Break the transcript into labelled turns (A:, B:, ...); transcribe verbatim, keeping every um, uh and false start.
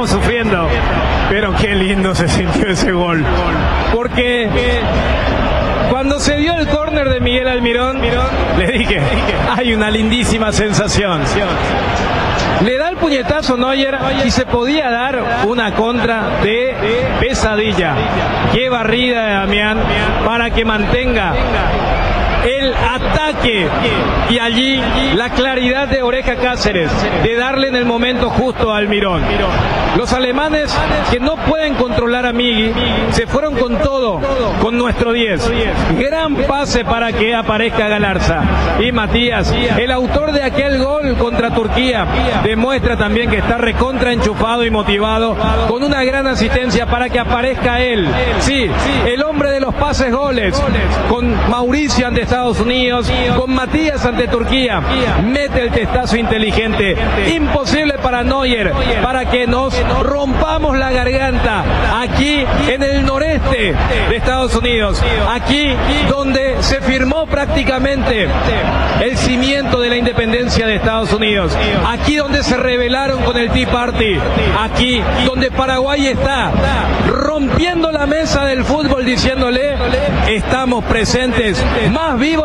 A: seguimos sufriendo. Pero qué lindo se sintió ese gol. Porque cuando se dio el córner de Miguel Almirón, le dije, hay una lindísima sensación. Le da el puñetazo Neuer y se podía dar una contra de pesadilla. Qué barrida de Damián para que mantenga el ataque y allí la claridad de Oreja Cáceres de darle en el momento justo a Almirón. Los alemanes, que no pueden controlar a Migui, se fueron con todo, con nuestro diez. Gran pase para que aparezca Galarza. Y Matías, el autor de aquel gol contra Turquía, demuestra también que está recontra enchufado y motivado, con una gran asistencia para que aparezca él. Sí, el hombre de los pases goles, con Mauricio ante Estados Unidos, con Matías ante Turquía, mete el testazo inteligente. Imposible para Neuer, para que nos rompamos la garganta aquí en el noreste de Estados Unidos, aquí donde se firmó prácticamente el cimiento de la independencia de Estados Unidos, aquí donde se rebelaron con el Tea Party, aquí donde Paraguay está rompiendo la mesa del fútbol diciéndole, estamos presentes, más vivos